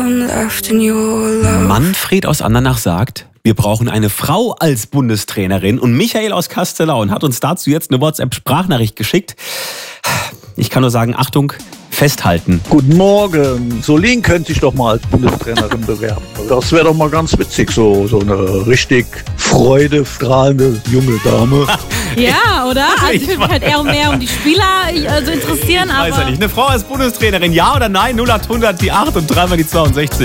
Manfred aus Andernach sagt, wir brauchen eine Frau als Bundestrainerin. Und Michael aus Kastellaun hat uns dazu jetzt eine WhatsApp-Sprachnachricht geschickt. Ich kann nur sagen, Achtung, festhalten. Guten Morgen. Solin könnte ich doch mal als Bundestrainerin bewerben. Das wäre doch mal ganz witzig, so eine richtig freudestrahlende junge Dame. Ja, oder? Also ich würde mich halt eher mehr um die Spieler interessieren. Ich weiß ja nicht. Eine Frau als Bundestrainerin, ja oder nein? 0800 die 8 und dreimal die 62.